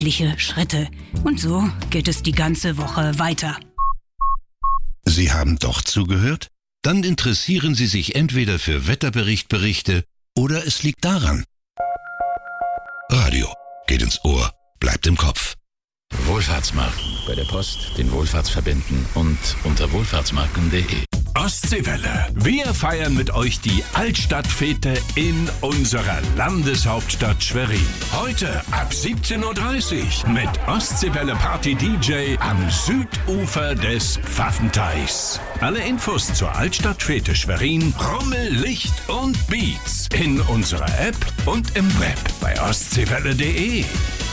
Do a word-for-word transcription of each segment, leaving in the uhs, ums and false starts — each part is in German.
Schritte. Und so geht es die ganze Woche weiter. Sie haben doch zugehört? Dann interessieren Sie sich entweder für Wetterberichtberichte oder es liegt daran. Radio geht ins Ohr, bleibt im Kopf. Wohlfahrtsmarken. Bei der Post, den Wohlfahrtsverbänden und unter wohlfahrtsmarken punkt de. Ostseewelle. Wir feiern mit euch die Altstadtfete in unserer Landeshauptstadt Schwerin. Heute ab siebzehn Uhr dreißig mit Ostseewelle Party D J am Südufer des Pfaffenteichs. Alle Infos zur Altstadtfete Schwerin, Rummel, Licht und Beats in unserer App und im Web bei ostseewelle punkt de.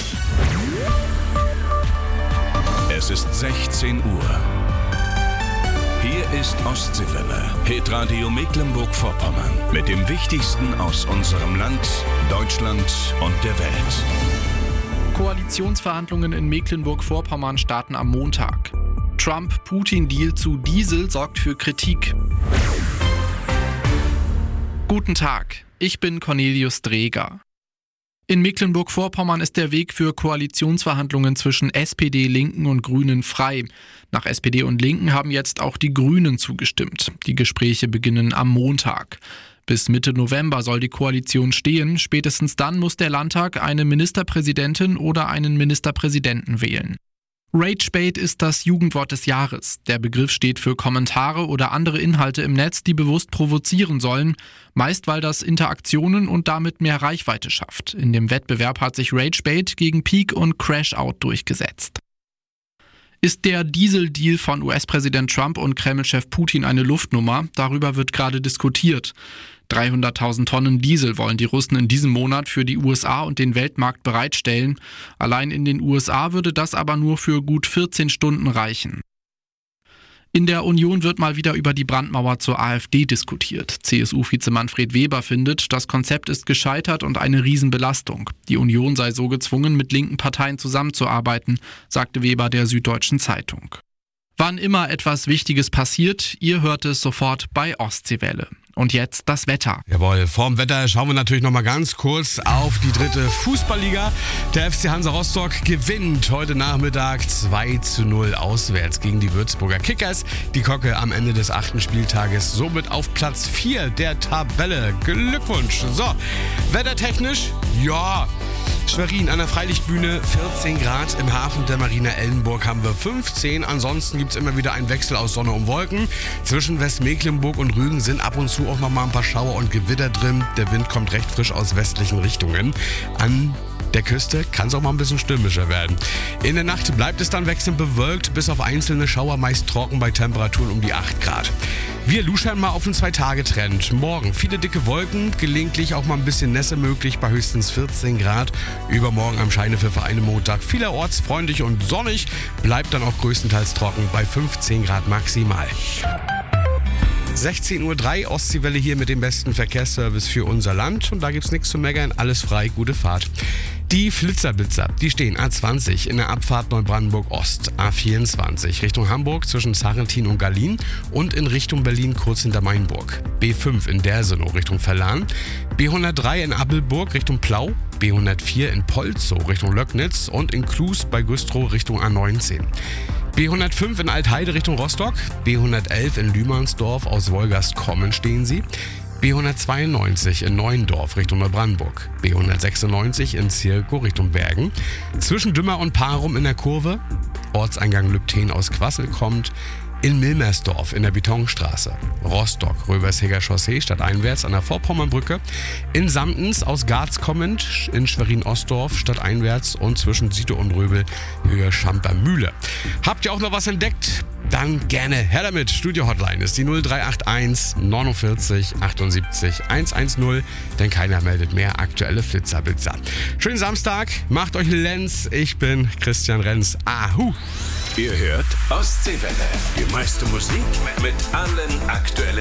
Es ist sechzehn Uhr. Hier ist Ostseewelle, Hitradio Mecklenburg-Vorpommern mit dem Wichtigsten aus unserem Land, Deutschland und der Welt. Koalitionsverhandlungen in Mecklenburg-Vorpommern starten am Montag. Trump-Putin-Deal zu Diesel sorgt für Kritik. Guten Tag, ich bin Cornelius Dreger. In Mecklenburg-Vorpommern ist der Weg für Koalitionsverhandlungen zwischen S P D, Linken und Grünen frei. Nach S P D und Linken haben jetzt auch die Grünen zugestimmt. Die Gespräche beginnen am Montag. Bis Mitte November soll die Koalition stehen. Spätestens dann muss der Landtag eine Ministerpräsidentin oder einen Ministerpräsidenten wählen. Ragebait ist das Jugendwort des Jahres. Der Begriff steht für Kommentare oder andere Inhalte im Netz, die bewusst provozieren sollen, meist weil das Interaktionen und damit mehr Reichweite schafft. In dem Wettbewerb hat sich Ragebait gegen Peak und Crashout durchgesetzt. Ist der Diesel-Deal von U S-Präsident Trump und Kreml-Chef Putin eine Luftnummer? Darüber wird gerade diskutiert. dreihunderttausend Tonnen Diesel wollen die Russen in diesem Monat für die U S A und den Weltmarkt bereitstellen. Allein in den U S A würde das aber nur für gut vierzehn Stunden reichen. In der Union wird mal wieder über die Brandmauer zur AfD diskutiert. C S U-Vize Manfred Weber findet, das Konzept ist gescheitert und eine Riesenbelastung. Die Union sei so gezwungen, mit linken Parteien zusammenzuarbeiten, sagte Weber der Süddeutschen Zeitung. Wann immer etwas Wichtiges passiert, ihr hört es sofort bei Ostseewelle. Und jetzt das Wetter. Jawohl, vorm Wetter schauen wir natürlich noch mal ganz kurz auf die dritte Fußballliga. Der F C Hansa Rostock gewinnt heute Nachmittag zwei zu null auswärts gegen die Würzburger Kickers. Die Kocke am Ende des achten Spieltages somit auf Platz vier der Tabelle. Glückwunsch. So, wettertechnisch, ja, Schwerin an der Freilichtbühne vierzehn Grad, im Hafen der Marina Ellenburg haben wir fünfzehn. Ansonsten gibt es immer wieder einen Wechsel aus Sonne und Wolken. Zwischen Westmecklenburg und Rügen sind ab und zu auch noch mal ein paar Schauer und Gewitter drin. Der Wind kommt recht frisch aus westlichen Richtungen. An der Küste kann es auch mal ein bisschen stürmischer werden. In der Nacht bleibt es dann wechselnd bewölkt, bis auf einzelne Schauer, meist trocken bei Temperaturen um die acht Grad. Wir luschern mal auf einen Zwei-Tage-Trend. Morgen viele dicke Wolken, gelegentlich auch mal ein bisschen Nässe möglich bei höchstens vierzehn Grad. Übermorgen am Scheinepfiffer einen Montag vielerorts freundlich und sonnig, bleibt dann auch größtenteils trocken bei fünfzehn Grad maximal. sechzehn Uhr drei, Ostseewelle hier mit dem besten Verkehrsservice für unser Land. Und da gibt's nichts zu meckern, alles frei, gute Fahrt. Die Flitzerblitzer, die stehen A zwanzig in der Abfahrt Neubrandenburg Ost, A vierundzwanzig Richtung Hamburg zwischen Sarrentin und Gallien und in Richtung Berlin kurz hinter Mainburg. B fünf in Dersenow Richtung Verlan, B hundertdrei in Appelburg Richtung Plau, B hundertvier in Polzow Richtung Löcknitz und in Klus bei Güstrow Richtung A neunzehn. B hundertfünf in Altheide Richtung Rostock, B hundertelf in Lühmannsdorf aus Wolgast-Kommen stehen sie, B hundertzweiundneunzig in Neuendorf Richtung Neubrandenburg, B hundertsechsundneunzig in Zirkow Richtung Bergen, zwischen Dümmer und Parum in der Kurve, Ortseingang Lübten aus Quassel kommt, in Milmersdorf in der Betonstraße, Rostock, Röversheger Chaussee stadteinwärts an der Vorpommernbrücke, in Samtens aus Garz kommend, in Schwerin-Ostdorf stadteinwärts und zwischen Siete und Röbel Höhe Schampermühle. Habt ihr auch noch was entdeckt? Dann gerne her damit. Studio-Hotline ist die null drei acht eins neunundvierzig achtundsiebzig hundertzehn, denn keiner meldet mehr aktuelle Flitzerblitzer. Schönen Samstag, macht euch einen Lenz. Ich bin Christian Renz. Ahu! Ihr hört Ostseewelle, die meiste Musik mit allen aktuellen